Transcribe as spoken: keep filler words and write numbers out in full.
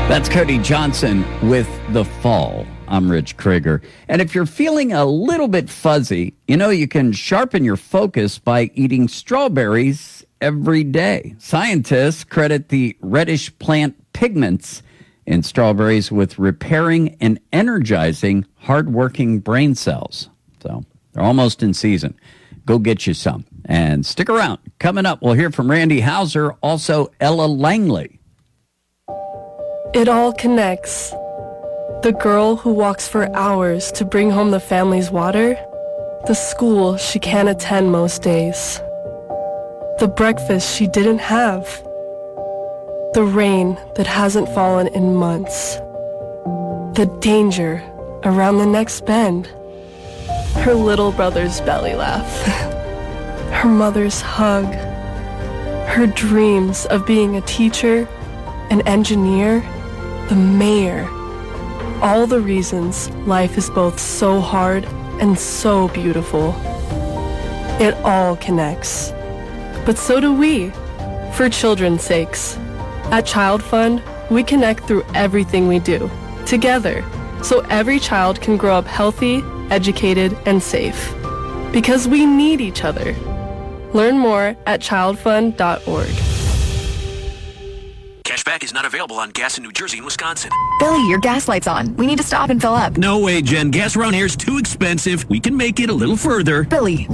That's Cody Johnson with The Fall. I'm Rich Krieger. And if you're feeling a little bit fuzzy, you know you can sharpen your focus by eating strawberries every day. Scientists credit the reddish plant pigments in strawberries with repairing and energizing hardworking brain cells. So they're almost in season. Go get you some. And stick around. Coming up, we'll hear from Randy Hauser, also Ella Langley. It all connects. The girl who walks for hours to bring home the family's water, the school she can't attend most days, the breakfast she didn't have, the rain that hasn't fallen in months, the danger around the next bend, her little brother's belly laugh, her mother's hug, her dreams of being a teacher, an engineer, the mayor. All the reasons life is both so hard and so beautiful. It all connects. But so do we, for children's sakes. At Child Fund, we connect through everything we do, together, so every child can grow up healthy, educated, and safe. Because we need each other. Learn more at child fund dot org. Cashback is not available on gas in New Jersey and Wisconsin. Billy, your gas light's on. We need to stop and fill up. No way, Jen. Gas around here is too expensive. We can make it a little further. Billy,